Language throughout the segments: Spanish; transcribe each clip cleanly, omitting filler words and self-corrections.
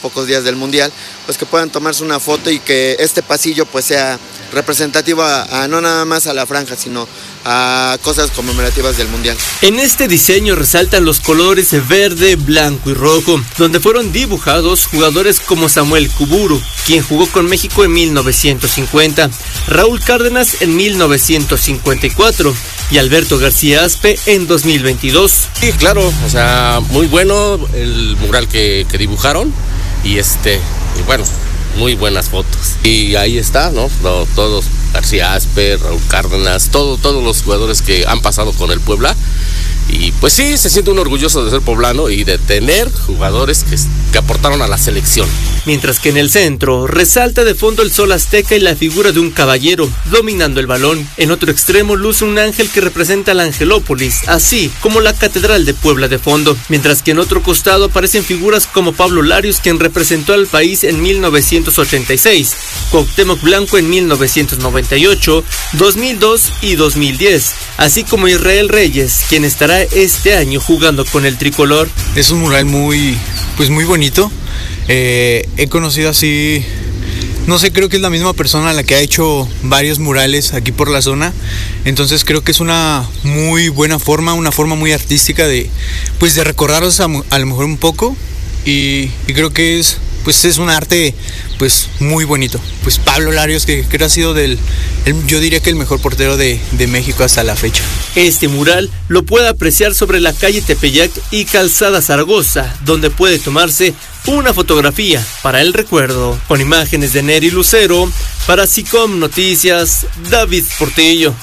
pocos días del Mundial, pues que puedan tomarse una foto y que este pasillo pues sea representativo a no nada más a la franja, sino a cosas conmemorativas del Mundial. En este diseño resaltan los colores verde, blanco y rojo, donde fueron dibujados jugadores como Samuel Kuburu, quien jugó con México en 1950, Raúl Cárdenas en 1954 y Alberto García Aspe en 2022. Sí, claro, o sea, muy bueno el mural que dibujaron y bueno, muy buenas fotos. Y ahí está, ¿no? Todos, García Aspe, Raúl Cárdenas, todos los jugadores que han pasado con el Puebla. Y pues sí, se siente uno orgulloso de ser poblano y de tener jugadores que aportaron a la selección. Mientras que en el centro resalta de fondo el sol azteca y la figura de un caballero dominando el balón. En otro extremo luce un ángel que representa la Angelópolis, así como la Catedral de Puebla de fondo. Mientras que en otro costado aparecen figuras como Pablo Larios, quien representó al país en 1986, Cuauhtémoc Blanco en 1998, 2002 y 2010, así como Israel Reyes, quien estará este año jugando con el tricolor. Es un mural muy bonito. He conocido así, no sé, creo que es la misma persona la que ha hecho varios murales aquí por la zona. Entonces creo que es una muy buena forma, una forma muy artística de recordarlos a lo mejor un poco. Y creo que es un arte muy bonito. Pues Pablo Larios, que creo ha sido yo diría que el mejor portero de México hasta la fecha. Este mural lo puede apreciar sobre la calle Tepeyac y Calzada Zaragoza, donde puede tomarse una fotografía para el recuerdo. Con imágenes de Neri Lucero, para SICOM Noticias, David Portillo.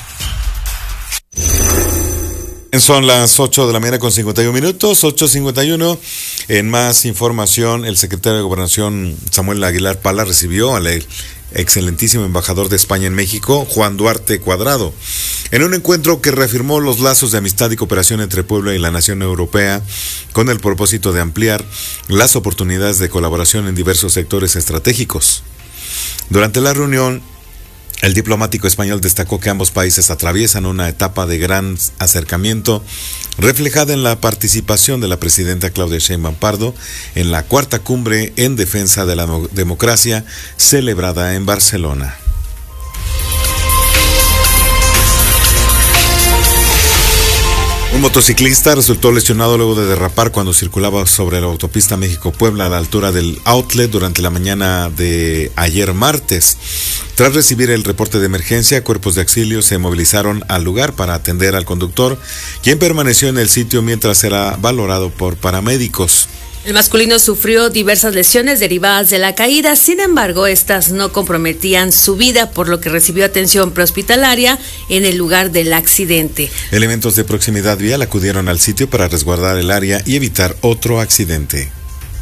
Son las 8 de la mañana con 51 minutos, 8:51. En más información, el secretario de Gobernación Samuel Aguilar Pala recibió al excelentísimo embajador de España en México, Juan Duarte Cuadrado, en un encuentro que reafirmó los lazos de amistad y cooperación entre Puebla y la nación europea, con el propósito de ampliar las oportunidades de colaboración en diversos sectores estratégicos. Durante la reunión, el diplomático español destacó que ambos países atraviesan una etapa de gran acercamiento, reflejada en la participación de la presidenta Claudia Sheinbaum Pardo en la cuarta cumbre en defensa de la democracia celebrada en Barcelona. Un motociclista resultó lesionado luego de derrapar cuando circulaba sobre la autopista México-Puebla a la altura del Outlet durante la mañana de ayer martes. Tras recibir el reporte de emergencia, cuerpos de auxilio se movilizaron al lugar para atender al conductor, quien permaneció en el sitio mientras era valorado por paramédicos. El masculino sufrió diversas lesiones derivadas de la caída, sin embargo, estas no comprometían su vida, por lo que recibió atención prehospitalaria en el lugar del accidente. Elementos de proximidad vial acudieron al sitio para resguardar el área y evitar otro accidente.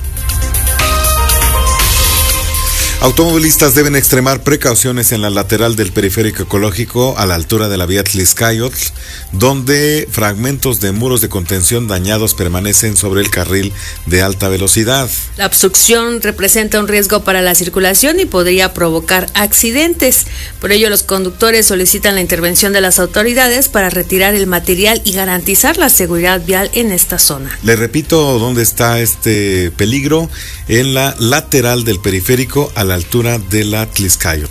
Automovilistas deben extremar precauciones en la lateral del periférico ecológico a la altura de la vía Tlixcayotl, donde fragmentos de muros de contención dañados permanecen sobre el carril de alta velocidad. La obstrucción representa un riesgo para la circulación y podría provocar accidentes. Por ello, los conductores solicitan la intervención de las autoridades para retirar el material y garantizar la seguridad vial en esta zona. Le repito dónde está este peligro: en la lateral del periférico a la altura de la Tlixcayotl.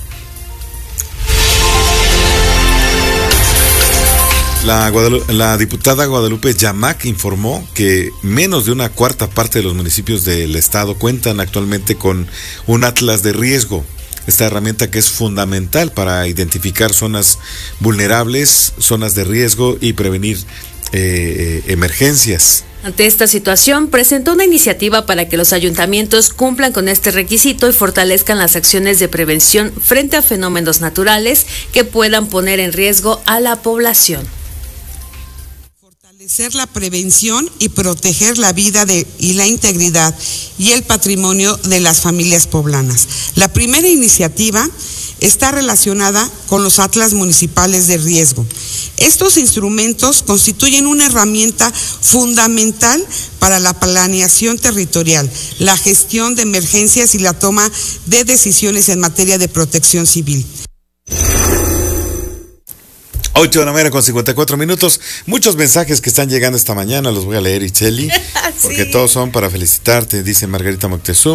La diputada Guadalupe Yamac informó que menos de una cuarta parte de los municipios del estado cuentan actualmente con un atlas de riesgo. Esta herramienta que es fundamental para identificar zonas vulnerables, zonas de riesgo y prevenir emergencias. Ante esta situación, presentó una iniciativa para que los ayuntamientos cumplan con este requisito y fortalezcan las acciones de prevención frente a fenómenos naturales que puedan poner en riesgo a la población. Fortalecer la prevención y proteger la vida y la integridad y el patrimonio de las familias poblanas. La primera iniciativa está relacionada con los atlas municipales de riesgo. Estos instrumentos constituyen una herramienta fundamental para la planeación territorial, la gestión de emergencias y la toma de decisiones en materia de protección civil. 8 de la mañana con 54 minutos. Muchos mensajes que están llegando esta mañana, los voy a leer, Itzel, porque todos son para felicitarte, dice Margarita Moctezuma.